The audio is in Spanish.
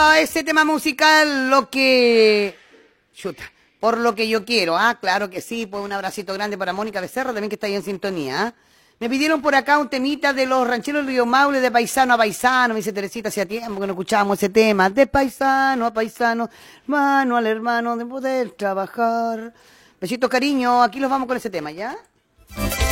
a ese tema musical lo que... Chuta, por lo que yo quiero, claro que sí, pues un abracito grande para Mónica Becerra, también que está ahí en sintonía, Me pidieron por acá un temita de los rancheros del Río Maule, de paisano a paisano, me dice Teresita, hacía tiempo que no escuchábamos ese tema, de paisano a paisano, mano al hermano, de poder trabajar. Besitos, cariño, aquí los vamos con ese tema, ¿ya?